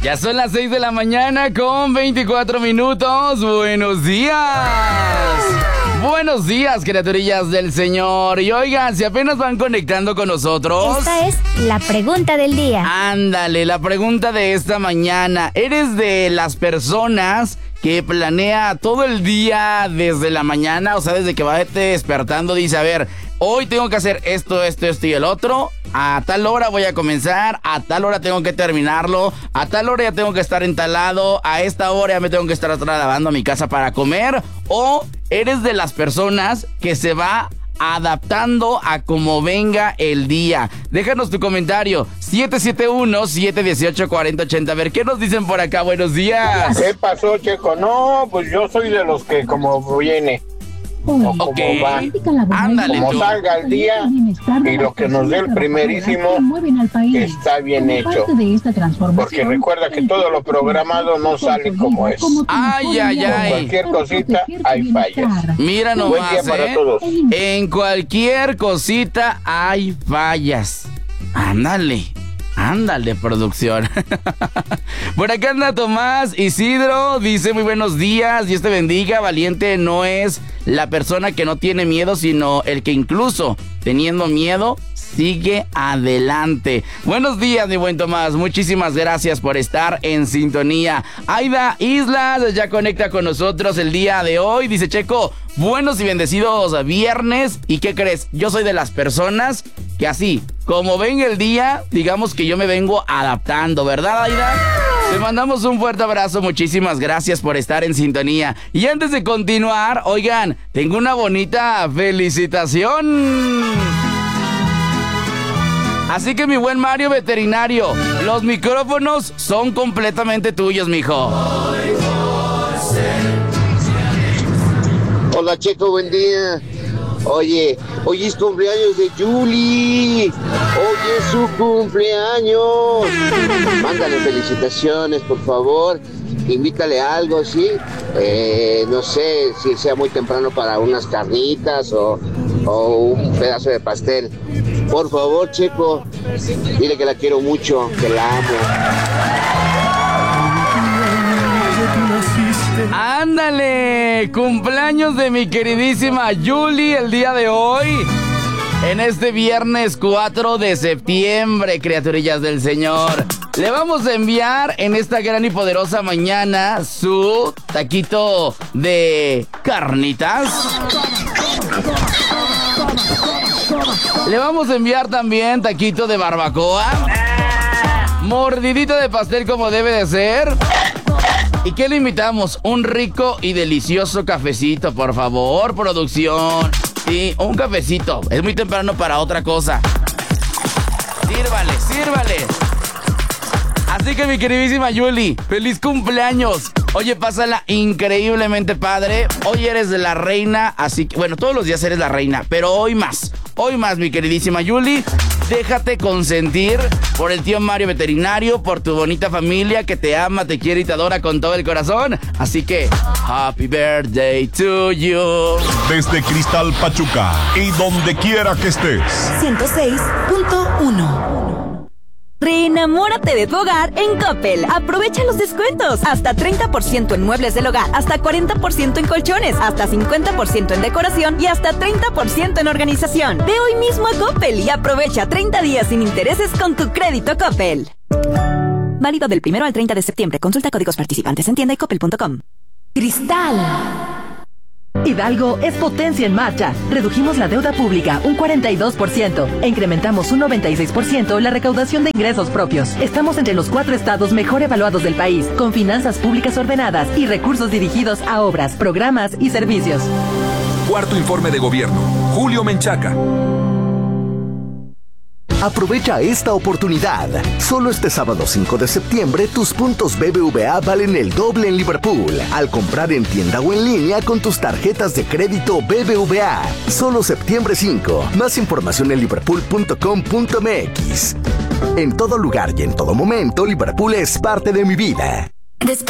Ya son las 6 de la mañana con 24 minutos. ¡Buenos días! Buenos días, criaturillas del Señor. Y oigan, si apenas van conectando con nosotros... Esta es la pregunta del día. Ándale, la pregunta de esta mañana. ¿Eres de las personas que planea todo el día desde la mañana? O sea, desde que va despertando, dice, a ver, hoy tengo que hacer esto y el otro. A tal hora voy a comenzar, a tal hora tengo que terminarlo, a tal hora ya tengo que estar en tal lado, a esta hora ya me tengo que estar trasladando a mi casa para comer. ¿O eres de las personas que se va adaptando a como venga el día? Déjanos tu comentario, 771-718-4080. A ver, ¿qué nos dicen por acá? Buenos días. ¿Qué pasó, Checo? No, pues yo soy de los que como viene, o como va, Ándale como tú. salga el día, y lo que nos dé el primerísimo está bien hecho. Porque recuerda que todo lo programado no sale como es. Ay, ay, Con ay. cualquier cosita hay fallas. Mira Buen nomás, día para todos. En cualquier cosita hay fallas. Ándale, producción. Por acá anda Tomás Isidro, dice muy buenos días, Dios te bendiga. Valiente no es la persona que no tiene miedo, sino el que incluso teniendo miedo sigue adelante. Buenos días, mi buen Tomás, muchísimas gracias por estar en sintonía. Aida Islas ya conecta con nosotros el día de hoy, dice Checo, buenos y bendecidos viernes. ¿Y qué crees? Yo soy de las personas que así, como venga el día, digamos que yo me vengo adaptando, ¿verdad, Aida? Te mandamos un fuerte abrazo, muchísimas gracias por estar en sintonía. Y antes de continuar, oigan, tengo una bonita felicitación. Así que mi buen Mario Veterinario, los micrófonos son completamente tuyos, mijo. Hola, Checo, buen día. Oye, hoy es cumpleaños de Julie. Hoy es su cumpleaños. Mándale felicitaciones, por favor. Invítale algo, ¿sí? No sé si sea muy temprano para unas carnitas o un pedazo de pastel. Por favor, Checo, dile que la quiero mucho, que la amo. ¡Ándale! Cumpleaños de mi queridísima Julie el día de hoy. En este viernes 4 de septiembre, criaturillas del Señor. Le vamos a enviar en esta gran y poderosa mañana su taquito de carnitas. Le vamos a enviar también taquito de barbacoa. Mordidito de pastel como debe de ser. ¿Y qué le invitamos? Un rico y delicioso cafecito, por favor, producción. Sí, un cafecito. Es muy temprano para otra cosa. Sírvale. Así que mi queridísima Julie, feliz cumpleaños. Oye, pásala increíblemente padre. Hoy eres la reina, así que, bueno, todos los días eres la reina, pero hoy más, mi queridísima Julie. Déjate consentir por el tío Mario Veterinario, por tu bonita familia que te ama, te quiere y te adora con todo el corazón. Así que, happy birthday to you. Desde Cristal Pachuca y donde quiera que estés. 106.1. Reenamórate de tu hogar en Coppel. Aprovecha los descuentos. Hasta 30% en muebles del hogar, hasta 40% en colchones, hasta 50% en decoración y hasta 30% en organización. Ve hoy mismo a Coppel y aprovecha 30 días sin intereses con tu crédito Coppel. Válido del 1 al 30 de septiembre. Consulta códigos participantes en tienda y coppel.com. Cristal. Hidalgo es potencia en marcha. Redujimos la deuda pública un 42% e incrementamos un 96% la recaudación de ingresos propios. Estamos entre los 4 estados mejor evaluados del país, con finanzas públicas ordenadas y recursos dirigidos a obras, programas y servicios. Cuarto informe de gobierno. Julio Menchaca. Aprovecha esta oportunidad. Solo este sábado 5 de septiembre tus puntos BBVA valen el doble en Liverpool al comprar en tienda o en línea con tus tarjetas de crédito BBVA. Solo septiembre 5. Más información en liverpool.com.mx. En todo lugar y en todo momento, Liverpool es parte de mi vida.